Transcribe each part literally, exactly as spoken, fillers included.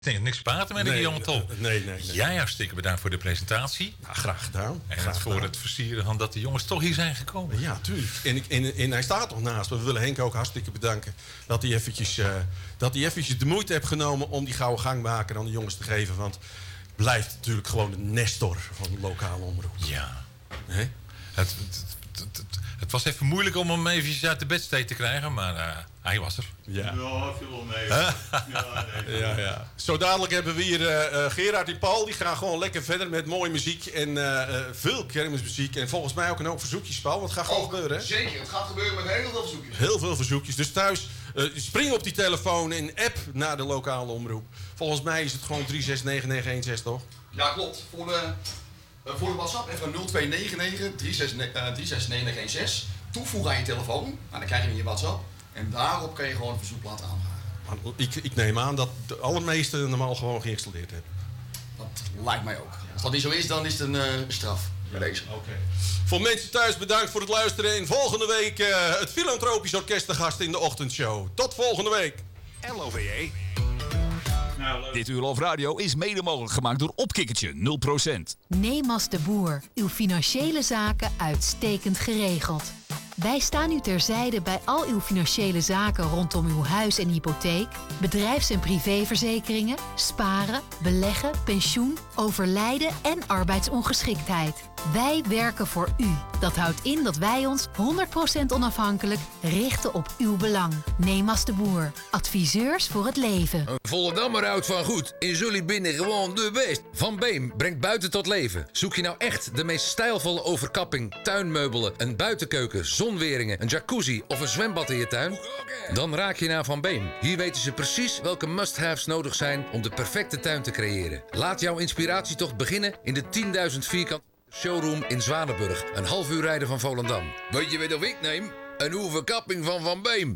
Nee, niks praten met nee, die jongen Tom. Nee, nee, nee. Jij hartstikke bedankt voor de presentatie. Nou, graag gedaan. En graag voor gedaan. het versieren van dat de jongens toch hier zijn gekomen. Ja, tuurlijk. En, ik, en, en hij staat nog naast. We willen Henk ook hartstikke bedanken dat hij eventjes, uh, dat hij eventjes de moeite heeft genomen om die gouden gangmaker aan de jongens te geven. Want het blijft natuurlijk gewoon de nestor van de lokale omroep. Ja. He? Het, het, het, het, het was even moeilijk om hem eventjes uit de bedstee te krijgen, maar uh, hij was er. Ja, ja viel wel mee. ja, nee, ja, ja. Zo dadelijk hebben we hier uh, uh, Gerard en Paul. Die gaan gewoon lekker verder met mooie muziek en uh, uh, veel kermismuziek. En volgens mij ook een hoop verzoekjes, Paul. Wat gaat gewoon gebeuren, hè? Zeker, het gaat gebeuren met heel veel verzoekjes. Heel veel verzoekjes. Dus thuis, uh, spring op die telefoon en app naar de lokale omroep. Volgens mij is het gewoon drie zes negen negen een zes, toch? Ja, klopt. Voor de, uh, voor de WhatsApp even nul twee negen negen drie zes negen negen een zes. Toevoegen aan je telefoon. Nou, dan krijg je in je WhatsApp. En daarop kan je gewoon een verzoekblad aanvragen. Maar ik, ik neem aan dat de allermeeste hem al gewoon geïnstalleerd hebben. Dat lijkt mij ook. Als dat niet zo is, dan is het een uh, straf bij deze. Oké. Okay. Voor mensen thuis bedankt voor het luisteren. En volgende week uh, het Filantropisch Orkest te gast in de ochtendshow. Tot volgende week. L O V E. Nou, dit uur Love Radio is mede mogelijk gemaakt door Opkikkertje nul procent. Nemas de Boer. Uw financiële zaken uitstekend geregeld. Wij staan u terzijde bij al uw financiële zaken rondom uw huis en hypotheek, bedrijfs- en privéverzekeringen, sparen, beleggen, pensioen, overlijden en arbeidsongeschiktheid. Wij werken voor u. Dat houdt in dat wij ons honderd procent onafhankelijk richten op uw belang. Nemas de Boer. Adviseurs voor het leven. Een Volendammer houdt van goed. In jullie binnen gewoon de best. Van Beem brengt buiten tot leven. Zoek je nou echt de meest stijlvolle overkapping, tuinmeubelen, een buitenkeuken, zonweringen, een jacuzzi of een zwembad in je tuin? Dan raak je naar Van Beem. Hier weten ze precies welke must-haves nodig zijn om de perfecte tuin te creëren. Laat jouw inspiratietocht beginnen in de tienduizend vierkant showroom in Zwanenburg. Een half uur rijden van Volendam. Weet je wat of ik neem? Een overkapping van Van Beem.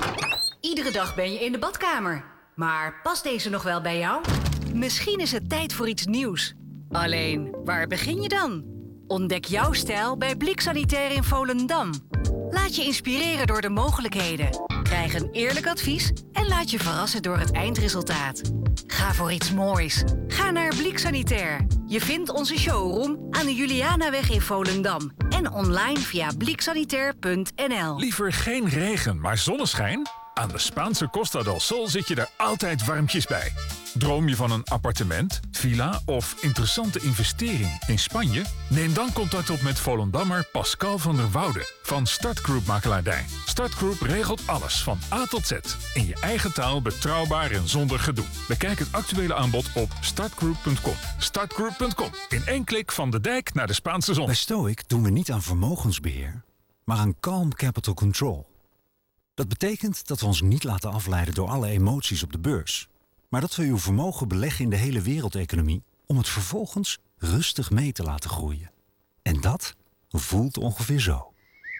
Iedere dag ben je in de badkamer. Maar past deze nog wel bij jou? Misschien is het tijd voor iets nieuws. Alleen, waar begin je dan? Ontdek jouw stijl bij Blik Sanitair in Volendam. Laat je inspireren door de mogelijkheden. Krijg een eerlijk advies en laat je verrassen door het eindresultaat. Ga voor iets moois. Ga naar Blik Sanitair. Je vindt onze showroom aan de Julianaweg in Volendam. En online via bliksanitair punt n l. Liever geen regen, maar zonneschijn? Aan de Spaanse Costa del Sol zit je er altijd warmpjes bij. Droom je van een appartement, villa of interessante investering in Spanje? Neem dan contact op met Volendammer Pascal van der Woude van Startgroup Makelaardij. Startgroup regelt alles van A tot Z. In je eigen taal, betrouwbaar en zonder gedoe. Bekijk het actuele aanbod op startgroup punt com. startgroup punt com. In één klik van de dijk naar de Spaanse zon. Bij Stoic doen we niet aan vermogensbeheer, maar aan calm capital control. Dat betekent dat we ons niet laten afleiden door alle emoties op de beurs, maar dat we uw vermogen beleggen in de hele wereldeconomie om het vervolgens rustig mee te laten groeien. En dat voelt ongeveer zo.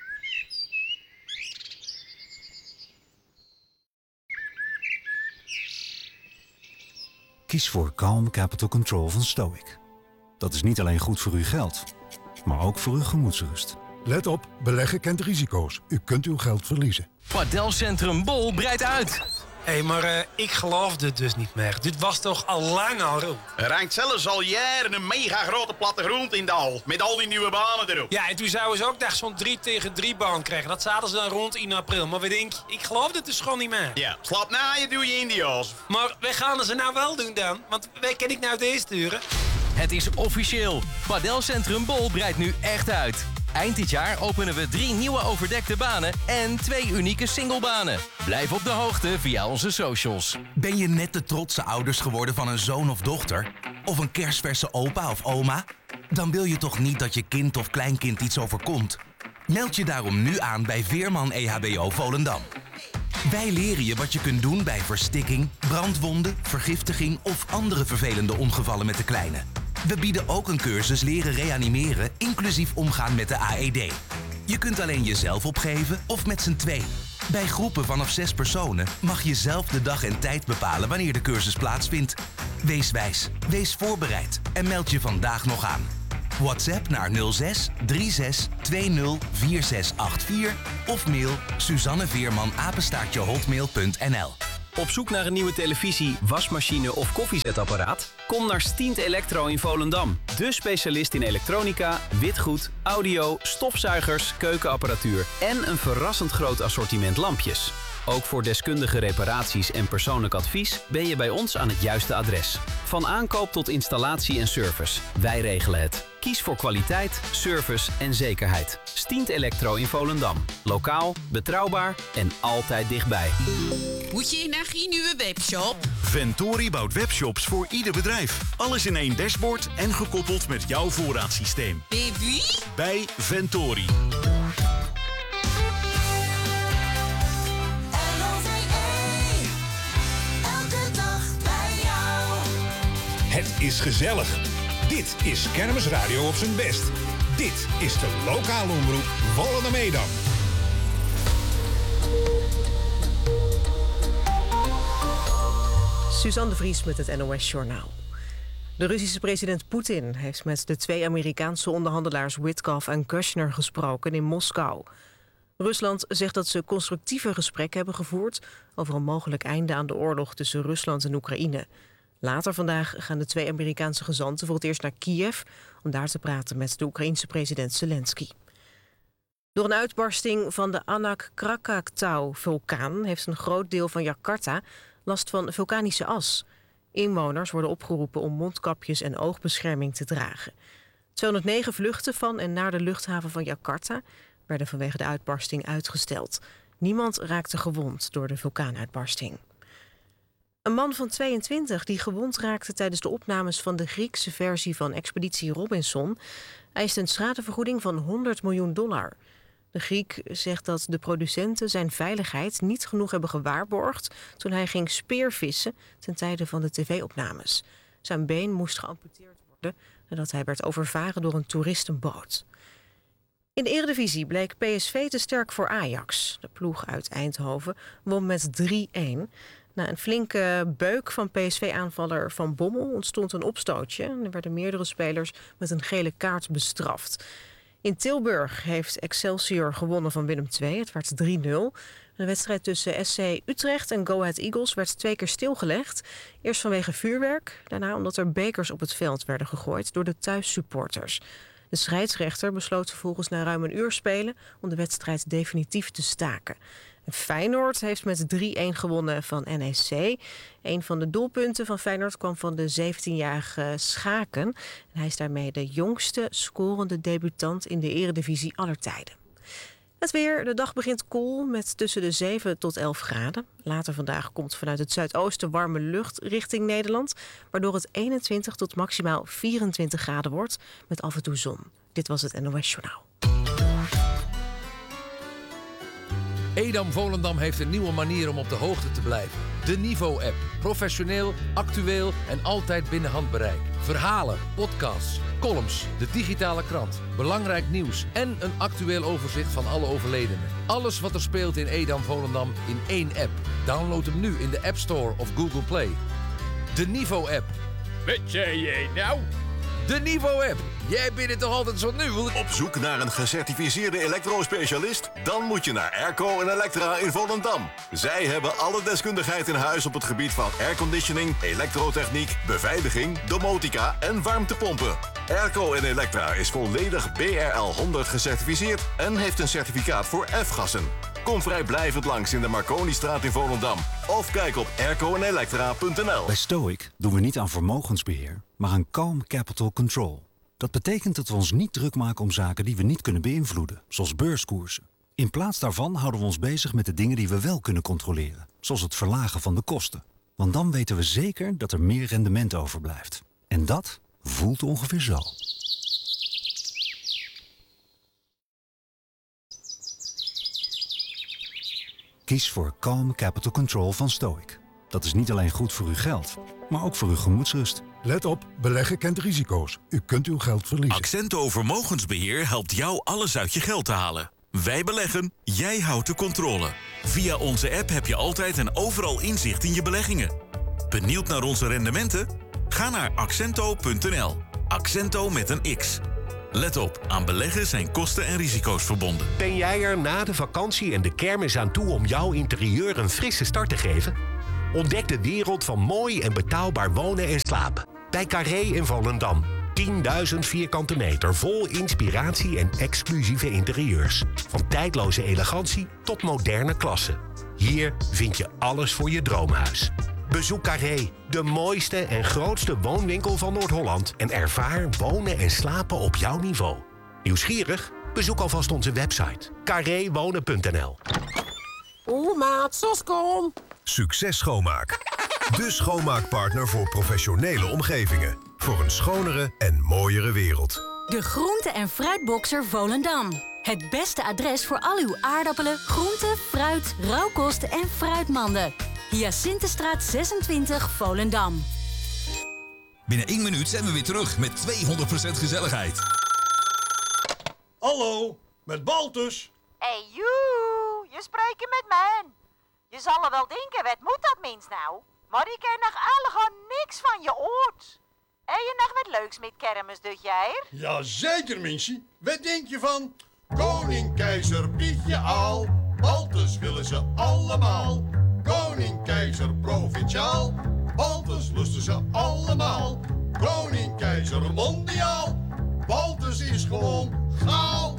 Kies voor Calm Capital Control van Stoic. Dat is niet alleen goed voor uw geld, maar ook voor uw gemoedsrust. Let op, beleggen kent risico's. U kunt uw geld verliezen. Padelcentrum Bol breidt uit. Hé, hey, maar uh, ik geloofde het dus niet meer. Dit was toch al lang al rond? Er hangt zelfs al jaren een mega grote plattegrond in de hal. Met al die nieuwe banen erop. Ja, en toen zouden ze ook nog zo'n drie tegen drie baan krijgen. Dat zaten ze dan rond in april. Maar we denken, ik geloofde het dus gewoon niet meer. Ja, slap na je doe je India's. Maar wij gaan ze nou wel doen dan? Want wij kan ik nou deze sturen. Het is officieel. Padelcentrum Bol breidt nu echt uit. Eind dit jaar openen we drie nieuwe overdekte banen en twee unieke singlebanen. Blijf op de hoogte via onze socials. Ben je net de trotse ouders geworden van een zoon of dochter? Of een kerstverse opa of oma? Dan wil je toch niet dat je kind of kleinkind iets overkomt? Meld je daarom nu aan bij Veerman E H B O Volendam. Wij leren je wat je kunt doen bij verstikking, brandwonden, vergiftiging of andere vervelende ongevallen met de kleine. We bieden ook een cursus leren reanimeren, inclusief omgaan met de A E D. Je kunt alleen jezelf opgeven of met z'n twee. Bij groepen vanaf zes personen mag je zelf de dag en tijd bepalen wanneer de cursus plaatsvindt. Wees wijs, wees voorbereid en meld je vandaag nog aan. WhatsApp naar nul zes drie zes twee nul vier zes acht vier of mail Suzanne Veerman apenstaartje hotmail punt n l. Op zoek naar een nieuwe televisie, wasmachine of koffiezetapparaat? Kom naar Stient Electro in Volendam. De specialist in elektronica, witgoed, audio, stofzuigers, keukenapparatuur en een verrassend groot assortiment lampjes. Ook voor deskundige reparaties en persoonlijk advies ben je bij ons aan het juiste adres. Van aankoop tot installatie en service. Wij regelen het. Kies voor kwaliteit, service en zekerheid. Stient Electro in Volendam. Lokaal, betrouwbaar en altijd dichtbij. Moet je naar geen nieuwe webshop? Ventori bouwt webshops voor ieder bedrijf. Alles in één dashboard en gekoppeld met jouw voorraadsysteem. Baby? Bij Ventori. Het is gezellig. Dit is Kermisradio op zijn best. Dit is de lokale omroep Volendam-Edam. Suzanne de Vries met het N O S-journaal. De Russische president Poetin heeft met de twee Amerikaanse onderhandelaars Witkoff en Kushner gesproken in Moskou. Rusland zegt dat ze constructieve gesprekken hebben gevoerd over een mogelijk einde aan de oorlog tussen Rusland en Oekraïne. Later vandaag gaan de twee Amerikaanse gezanten voor het eerst naar Kiev om daar te praten met de Oekraïense president Zelensky. Door een uitbarsting van de Anak Krakatau-vulkaan heeft een groot deel van Jakarta last van vulkanische as. Inwoners worden opgeroepen om mondkapjes en oogbescherming te dragen. tweehonderdnegen vluchten van en naar de luchthaven van Jakarta werden vanwege de uitbarsting uitgesteld. Niemand raakte gewond door de vulkaanuitbarsting. Een man van tweeëntwintig die gewond raakte tijdens de opnames van de Griekse versie van Expeditie Robinson eist een schadevergoeding van honderd miljoen dollar. De Griek zegt dat de producenten zijn veiligheid niet genoeg hebben gewaarborgd toen hij ging speervissen ten tijde van de tv-opnames. Zijn been moest geamputeerd worden nadat hij werd overvaren door een toeristenboot. In de Eredivisie bleek P S V te sterk voor Ajax. De ploeg uit Eindhoven won met drie-een. Na een flinke beuk van P S V-aanvaller Van Bommel ontstond een opstootje. Er werden meerdere spelers met een gele kaart bestraft. In Tilburg heeft Excelsior gewonnen van Willem twee. Het werd drie nul. De wedstrijd tussen S C Utrecht en Go Ahead Eagles werd twee keer stilgelegd. Eerst vanwege vuurwerk, daarna omdat er bekers op het veld werden gegooid door de thuissupporters. De scheidsrechter besloot vervolgens na ruim een uur spelen om de wedstrijd definitief te staken. Feyenoord heeft met drie-een gewonnen van N E C. Een van de doelpunten van Feyenoord kwam van de zeventienjarige Schaken. En hij is daarmee de jongste scorende debutant in de Eredivisie aller tijden. Het weer. De dag begint koel met tussen de zeven tot elf graden. Later vandaag komt vanuit het zuidoosten warme lucht richting Nederland, waardoor het eenentwintig tot maximaal vierentwintig graden wordt met af en toe zon. Dit was het N O S-journaal. Edam Volendam heeft een nieuwe manier om op de hoogte te blijven. De Niveau-app. Professioneel, actueel en altijd binnen handbereik. Verhalen, podcasts, columns, de digitale krant, belangrijk nieuws en een actueel overzicht van alle overledenen. Alles wat er speelt in Edam Volendam in één app. Download hem nu in de App Store of Google Play. De Niveau-app. Wat zei jij nou? De Niveau-app. Jij bent het toch altijd zo nieuw? Op zoek naar een gecertificeerde elektrospecialist? Dan moet je naar Airco en Electra in Volendam. Zij hebben alle deskundigheid in huis op het gebied van airconditioning, elektrotechniek, beveiliging, domotica en warmtepompen. Airco en Electra is volledig B R L honderd gecertificeerd en heeft een certificaat voor F-gassen. Kom vrijblijvend langs in de Marconistraat in Volendam. Of kijk op airco en electra punt n l. Bij Stoic doen we niet aan vermogensbeheer, maar aan calm capital control. Dat betekent dat we ons niet druk maken om zaken die we niet kunnen beïnvloeden, zoals beurskoersen. In plaats daarvan houden we ons bezig met de dingen die we wel kunnen controleren, zoals het verlagen van de kosten. Want dan weten we zeker dat er meer rendement overblijft. En dat voelt ongeveer zo. Kies voor Calm Capital Control van Stoic. Dat is niet alleen goed voor uw geld, maar ook voor uw gemoedsrust. Let op, beleggen kent risico's. U kunt uw geld verliezen. Accento Vermogensbeheer helpt jou alles uit je geld te halen. Wij beleggen, jij houdt de controle. Via onze app heb je altijd en overal inzicht in je beleggingen. Benieuwd naar onze rendementen? Ga naar accento punt n l. Accento met een X. Let op, aan beleggen zijn kosten en risico's verbonden. Ben jij er na de vakantie en de kermis aan toe om jouw interieur een frisse start te geven? Ontdek de wereld van mooi en betaalbaar wonen en slapen. Bij Carré in Volendam. tienduizend vierkante meter vol inspiratie en exclusieve interieurs. Van tijdloze elegantie tot moderne klasse. Hier vind je alles voor je droomhuis. Bezoek Carré, de mooiste en grootste woonwinkel van Noord-Holland. En ervaar wonen en slapen op jouw niveau. Nieuwsgierig? Bezoek alvast onze website carréwonen punt n l. Oeh, maat, Soskom. Succes Schoonmaak. De schoonmaakpartner voor professionele omgevingen. Voor een schonere en mooiere wereld. De Groente- en Fruitboxer Volendam. Het beste adres voor al uw aardappelen, groenten, fruit, rauwkost en fruitmanden. Hyacinthestraat zesentwintig, Volendam. Binnen één minuut zijn we weer terug met tweehonderd procent gezelligheid. Hallo, met Baltus. Hey, joe, je spreekt met mij. Je zal er wel denken, wat moet dat mens nou? Maar ik heb nog allemaal niks van je oort. Heb je nog wat leuks met kermis dit jaar? Jazeker, mensje. Wat denk je van? Koning, keizer, Pietje, Aal. Baltus willen ze allemaal. Koning, keizer, provinciaal. Baltus lusten ze allemaal. Koning, keizer, mondiaal. Baltus is gewoon gaal.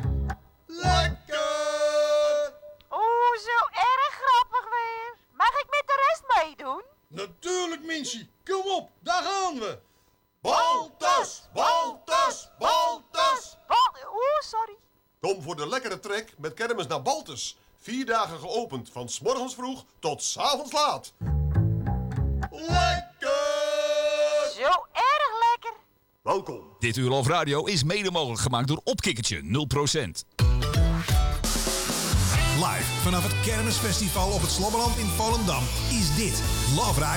Lekker! Oeh, zo erg grappig weer. Mag ik met de rest meedoen? Natuurlijk, mensje. Kom op, daar gaan we. Baltus, Baltus, Baltus. Bal- Oeh, sorry. Kom voor de lekkere trek met kermis naar Baltus. Vier dagen geopend, van 's morgens vroeg tot 's avonds laat. Lekker! Zo erg lekker. Welkom. Dit Uur Love Radio is mede mogelijk gemaakt door Opkikkertje nul procent. Live vanaf het Kermisfestival op het Slobberland in Volendam is dit Love Radio.